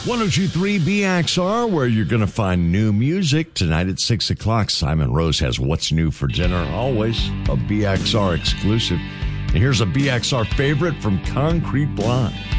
1023 BXR, where you're going to find new music. Tonight at 6 o'clock, Simon Rose has What's New for Dinner, always a BXR exclusive. And here's a BXR favorite from Concrete Blonde.